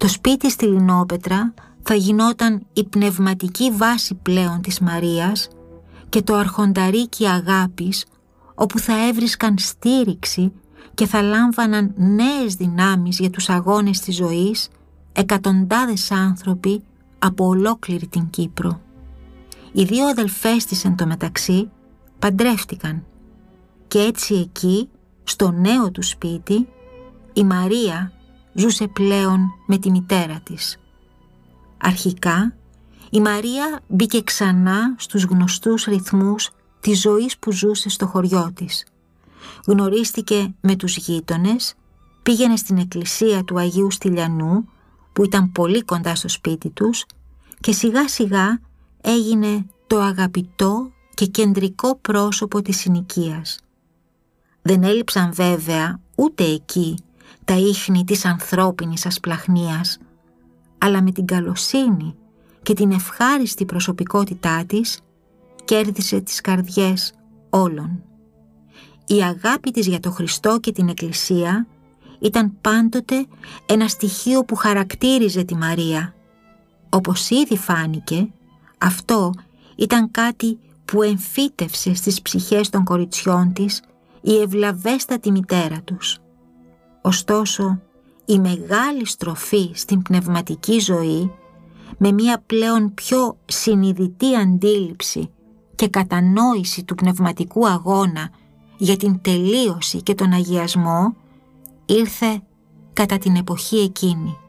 Το σπίτι στη Λινόπετρα θα γινόταν η πνευματική βάση πλέον της Μαρίας και το αρχονταρίκι αγάπης, όπου θα έβρισκαν στήριξη και θα λάμβαναν νέες δυνάμεις για τους αγώνες της ζωής εκατοντάδες άνθρωποι από ολόκληρη την Κύπρο. Οι δύο αδελφές της εντωμεταξύ παντρεύτηκαν και έτσι εκεί, στο νέο του σπίτι, η Μαρία ζούσε πλέον με τη μητέρα της. Αρχικά, η Μαρία μπήκε ξανά στους γνωστούς ρυθμούς της ζωής που ζούσε στο χωριό της. Γνωρίστηκε με τους γείτονες, πήγαινε στην εκκλησία του Αγίου Στυλιανού, που ήταν πολύ κοντά στο σπίτι τους, και σιγά σιγά έγινε το αγαπητό και κεντρικό πρόσωπο της συνοικίας. Δεν έλειψαν βέβαια ούτε εκεί τα ίχνη της ανθρώπινης ασπλαχνίας, αλλά με την καλοσύνη και την ευχάριστη προσωπικότητά της κέρδισε τις καρδιές όλων. Η αγάπη της για το Χριστό και την Εκκλησία ήταν πάντοτε ένα στοιχείο που χαρακτήριζε τη Μαρία. Όπως ήδη φάνηκε, αυτό ήταν κάτι που εμφύτευσε στις ψυχές των κοριτσιών της η ευλαβέστατη μητέρα τους. Ωστόσο, η μεγάλη στροφή στην πνευματική ζωή, με μια πλέον πιο συνειδητή αντίληψη και κατανόηση του πνευματικού αγώνα για την τελείωση και τον αγιασμό, ήρθε κατά την εποχή εκείνη.